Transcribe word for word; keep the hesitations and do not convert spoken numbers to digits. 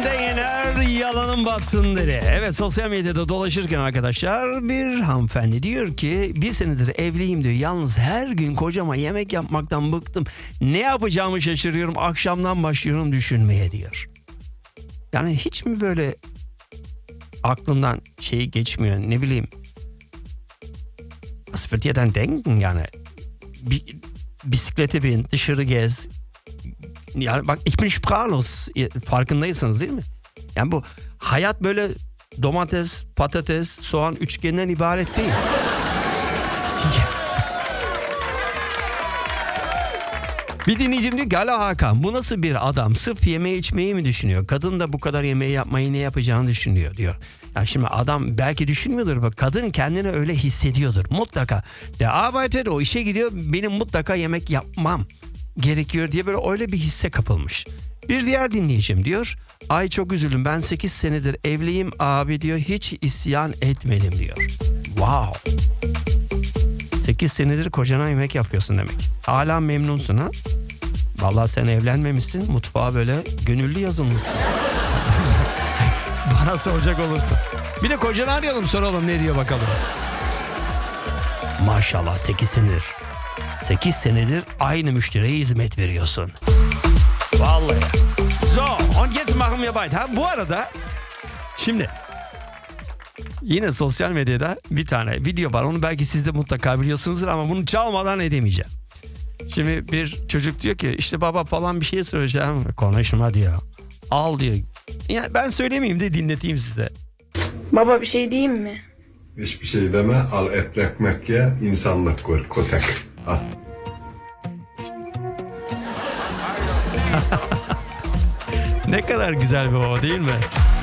Yerinde yener, yalanın batsın deri. Evet, sosyal medyada dolaşırken arkadaşlar bir hanımefendi diyor ki bir senedir evliyim diyor. Yalnız her gün kocama yemek yapmaktan bıktım. Ne yapacağımı şaşırıyorum. Akşamdan başlıyorum düşünmeye diyor. Yani hiç mi böyle aklından şey geçmiyor, ne bileyim. Was wird ihr denn denken yani? Bir, bisiklete bin, dışarı gez. Yani bak, ich bin sprachlos. Farkındaysanız değil mi? Yani bu hayat böyle domates, patates, soğan üçgeninden ibaret değil. Bir dinleyicim diyor ki Hala Hakan, bu nasıl bir adam? Sırf yemeği içmeyi mi düşünüyor? Kadın da bu kadar yemeği yapmayı ne yapacağını düşünüyor diyor. Yani şimdi adam belki düşünmüyordur, bak kadın kendini öyle hissediyordur mutlaka. De arbeitet, o işe gidiyor, benim mutlaka yemek yapmam gerekiyor diye böyle öyle bir hisse kapılmış. Bir diğer dinleyicim diyor, ay çok üzüldüm, ben sekiz senedir evliyim abi diyor, hiç isyan etmedim diyor. Wow. sekiz senedir kocana yemek yapıyorsun demek. Hala memnunsun ha? Vallahi sen evlenmemişsin, mutfağa böyle gönüllü yazılmışsın. Bana soracak olursun. Bir de kocanı arayalım, soralım ne diyor bakalım. Maşallah sekiz senedir. sekiz senedir aynı müşteriye hizmet veriyorsun. Vallahi. So, und jetzt machen wir weiter. Ha, bu arada şimdi yine sosyal medyada bir tane video var. Onu belki siz de mutlaka biliyorsunuzdur ama bunu çalmadan edemeyeceğim. Şimdi bir çocuk diyor ki işte baba falan bir şey söyleyeceğim. Konuşma diyor. Al diyor. Yani ben söylemeyeyim de dinleteyim size. Baba bir şey diyeyim mi? Hiçbir şey deme, al etli ekmek ye, insanlık gör, kotek. Al. Ne kadar güzel bir baba değil mi?